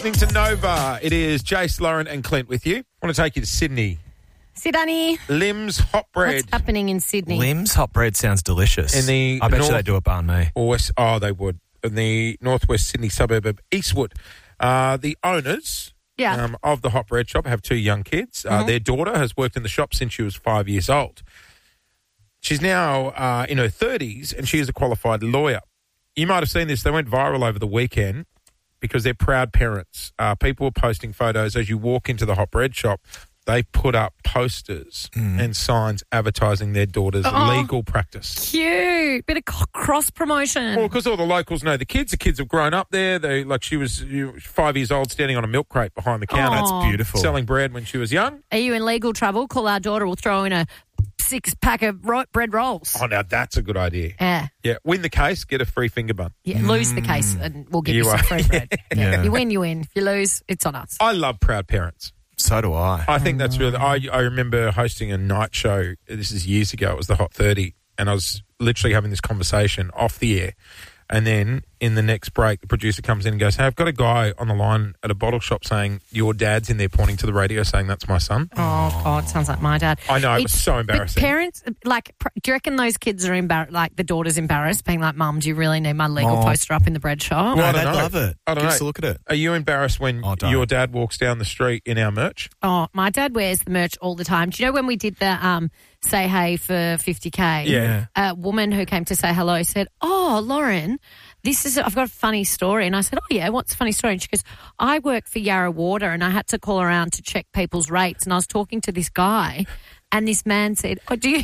listening to Nova. It is Jace, Lauren and Clint with you. I want to take you to Sydney. Sydney. Lim's Hot Bread. What's happening in Sydney? Lim's Hot Bread sounds delicious. I bet you they do a banh mi. They would. In the northwest Sydney suburb of Eastwood. The owners of the hot bread shop have two young kids. Their daughter has worked in the shop since she was 5 years old. She's now in her 30s and she is a qualified lawyer. You might have seen this. They went viral over the weekend because they're proud parents. People were posting photos as you walk into the hot bread shop. They put up posters and signs advertising their daughter's legal practice. Cute. Bit of cross-promotion. Well, because all the locals know the kids. The kids have grown up there. She was 5 years old standing on a milk crate behind the counter. That's beautiful. Selling bread when she was young. Are you in legal trouble? Call our daughter. We'll throw in a 6-pack of bread rolls. Oh, now that's a good idea. Yeah. Yeah. Win the case, get a free finger bun. Yeah, lose the case and we'll give you some free bread. Yeah. You win, you win. If you lose, it's on us. I love proud parents. So do I. I think that's really... I remember hosting a night show. This is years ago. It was the Hot 30. And I was literally having this conversation off the air. And then in the next break, the producer comes in and goes, hey, I've got a guy on the line at a bottle shop saying your dad's in there pointing to the radio saying that's my son. Oh, God, sounds like my dad. I know, it was so embarrassing. But parents, do you reckon those kids are embarrassed, the daughter's embarrassed, being like, Mum, do you really need my legal poster up in the bread shop? Well, they'd love it. Give us a look at it. Are you embarrassed when your dad walks down the street in our merch? Oh, my dad wears the merch all the time. Do you know when we did the Say Hey for 50K? Yeah. A woman who came to say hello said, oh, Lauren, I've got a funny story. And I said, oh, yeah, what's a funny story? And she goes, I work for Yarra Water and I had to call around to check people's rates. And I was talking to this guy and this man said, oh, do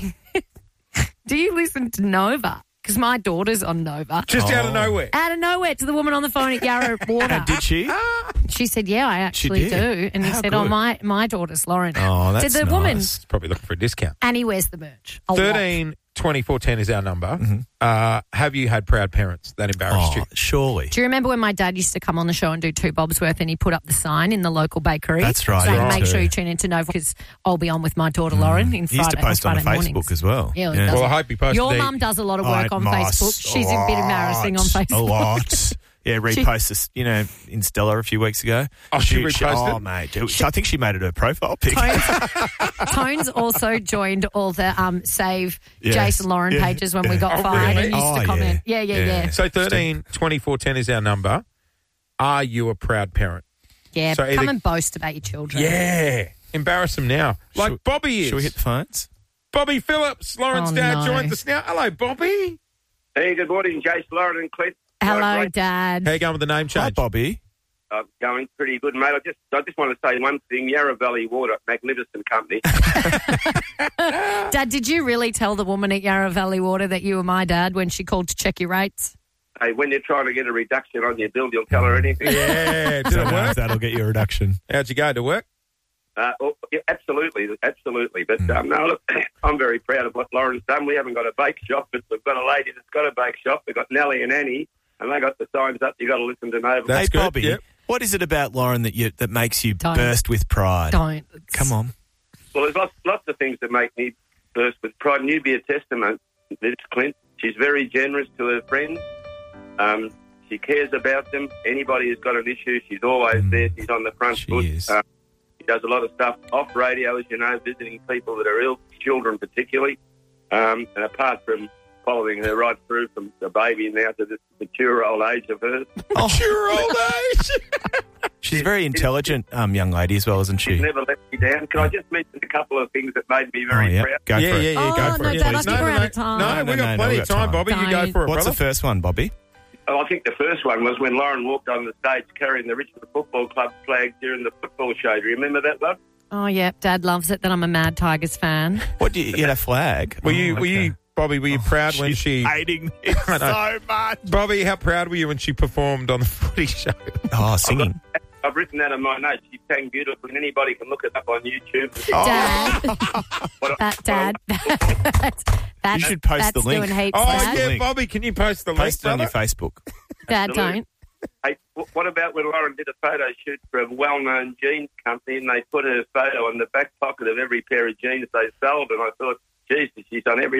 you listen to Nova? Because my daughter's on Nova. Just out of nowhere? Out of nowhere to the woman on the phone at Yarra Water. Did she? She said, yeah, I actually do. And he said, good. oh, my daughter's Lauren. Oh, that's the nice. woman, She's probably looking for a discount. and he wears the merch. 13 24 10 is our number. Have you had proud parents that embarrassed you? Surely. Do you remember when my dad used to come on the show and do 2 bob's worth and he put up the sign in the local bakery? That's right. Saying, Yeah, make too. sure you tune into Nova because I'll be on with my daughter Lauren in He used to post on Friday Facebook mornings. as well. Yeah, he does. Well, I hope he posted Your mum does a lot of work on Facebook. She's a bit embarrassing on Facebook. A lot. Yeah, reposted this, in Stella a few weeks ago. Oh, she reposted? Oh, mate. I think she made it her profile pic. Tones also joined all the Save Jason Lauren pages when we got fired really? and used to comment. Yeah. So 13 24 10 is our number. Are you a proud parent? Yeah, So come and boast about your children. Yeah. Embarrass them now. Like Bobby is. Should we hit the phones? Bobby Phillips, Lauren's dad, no. joins us now. Hello, Bobby. Hey, good morning, Jace, Lauren and Clint. Hello, Dad. How you going with the name change? Hi, Bobby. Going pretty good, mate. I just want to say one thing. Yarra Valley Water, magnificent company. Dad, did you really tell the woman at Yarra Valley Water that you were my dad when she called to check your rates? Hey, when you're trying to get a reduction on your bill, you'll tell her anything. Yeah. Did it work? That'll get you a reduction. How'd you go to work? Absolutely. But no, look, I'm very proud of what Lauren's done. We haven't got a bake shop, but we've got a lady that's got a bake shop. We've got Nellie and Annie, and they got the signs up. You got to listen to Nova. That's hey, good. Bobby, Yep. what is it about Lauren that makes you Don't. burst with pride? Don't. Come on. Well, there's lots of things that make me burst with pride, and you be a testament. This Clint, she's very generous to her friends. She cares about them. Anybody who's got an issue, she's always there. She's on the front foot. She is. She does a lot of stuff off radio, as you know, visiting people that are ill, children particularly. And apart from following her right through from the baby now to this mature old age of hers. Mature old age. She's a very intelligent young lady as well, isn't she? She's never let me down. Can I just mention a couple of things that made me very proud? Go for it. Yeah, go for no, it. Dad, I please. think we're out of time. No, we've got plenty of time, Bobby. You go for it, What's brother. the first one, Bobby? Oh, I think the first one was when Lauren walked on the stage carrying the Richmond Football Club flag during the football show. Do you remember that, love? Oh, yeah. Dad loves it that I'm a Mad Tigers fan. What do you get a flag? Were you, Bobby, were you proud when she... hating me so much. Bobby, how proud were you when she performed on the footy show? Oh, singing. I've written that on my notes. She sang beautifully, and anybody can look it up on YouTube. Dad. You should post the link. Doing heaps, Oh, Dad. yeah, Bobby, can you post the link, Post it on your brother? Facebook. Dad, don't. Hey, what about when Lauren did a photo shoot for a well-known jeans company and they put her photo on the back pocket of every pair of jeans they sold, and I thought, Jesus, she's on every